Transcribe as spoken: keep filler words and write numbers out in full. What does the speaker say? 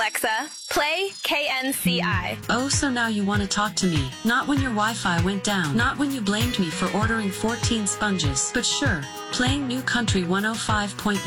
Alexa, play K N C I. Oh, so now you want to talk to me. Not when your Wi-Fi went down. Not when you blamed me for ordering fourteen sponges. But sure, playing New Country one oh five point